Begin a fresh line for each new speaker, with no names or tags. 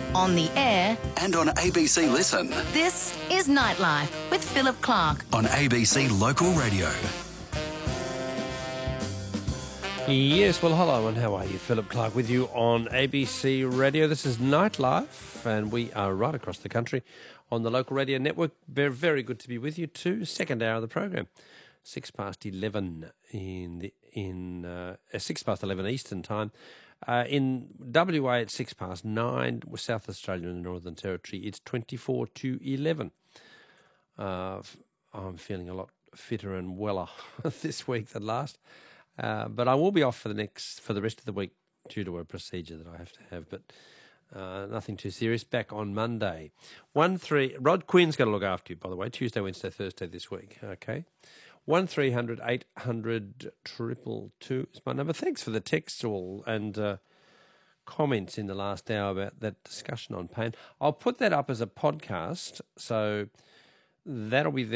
on the air,
and on ABC Listen.
this is Nightlife with Philip Clark.
On ABC Local Radio.
Yes, well, hello and how are you? Philip Clark with you on ABC Radio. This is Nightlife, and we are right across the country on the local radio network. Very, very good to be with you too. Second hour of the program, 11:06 6:11 Eastern Time. In WA at 9:06, South Australia and the Northern Territory, it's 24 to 11. I'm feeling a lot fitter and weller this week than last. But I will be off for the rest of the week due to a procedure that I have to have. But nothing too serious. Back on Monday. Rod Quinn's going to look after you, by the way. Tuesday, Wednesday, Thursday this week. Okay. 1300 800 222 is my number. Thanks for the texts all and comments in the last hour about that discussion on pain. I'll put that up as a podcast, so that'll be there.